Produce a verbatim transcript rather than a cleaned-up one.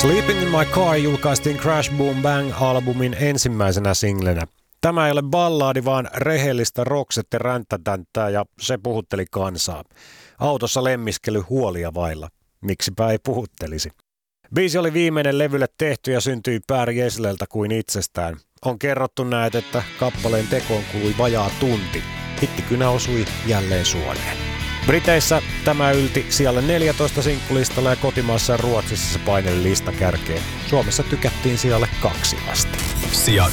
Sleeping in My Car julkaistiin Crash Boom Bang-albumin ensimmäisenä singlenä. Tämä ei ole ballaadi, vaan rehellistä roksette ränttätänttää ja se puhutteli kansaa. Autossa lemmiskely huolia vailla. Miksipä ei puhuttelisi. Biisi oli viimeinen levylle tehty ja syntyi Per Gessleltä kuin itsestään. On kerrottu näet, että kappaleen tekoon kului vajaa tunti. Hittikynä osui jälleen suoneen. Briteissä tämä ylti sijalle neljätoista sinkkulistalla ja kotimaassa ja Ruotsissa se paineli listakärkeen. Suomessa tykättiin sijalle kaksi asti. Sija